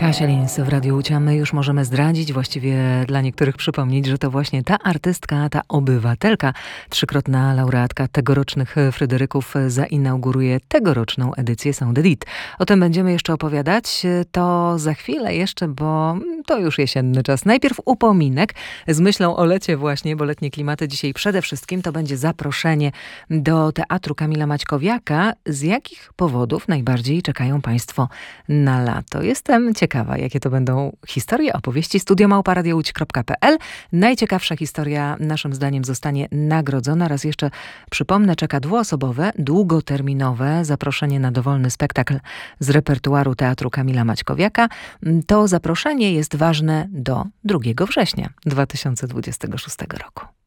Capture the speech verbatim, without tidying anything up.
Kasia Lins w Radiu Łucia. My już możemy zdradzić, właściwie dla niektórych przypomnieć, że to właśnie ta artystka, ta obywatelka, trzykrotna laureatka tegorocznych Fryderyków zainauguruje tegoroczną edycję Sound Edit. O tym będziemy jeszcze opowiadać. To za chwilę jeszcze, bo to już jesienny czas. Najpierw upominek z myślą o lecie właśnie, bo letnie klimaty dzisiaj przede wszystkim to będzie zaproszenie do Teatru Kamila Maćkowiaka. Z jakich powodów najbardziej czekają Państwo na lato? Jestem ciekawa, jakie to będą historie, opowieści. studio małpa radio łódź kropka pe el. Najciekawsza historia naszym zdaniem zostanie nagrodzona. Raz jeszcze przypomnę, czeka dwuosobowe, długoterminowe zaproszenie na dowolny spektakl z repertuaru Teatru Kamila Maćkowiaka. To zaproszenie jest ważne do drugiego września dwa tysiące dwudziestego szóstego roku.